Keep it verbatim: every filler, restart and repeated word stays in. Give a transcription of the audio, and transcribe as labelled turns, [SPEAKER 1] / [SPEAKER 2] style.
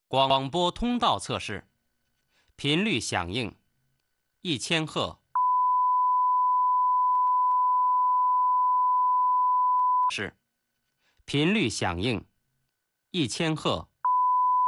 [SPEAKER 1] 广播通道测试，频率响应一千赫。是，频率响应一千赫。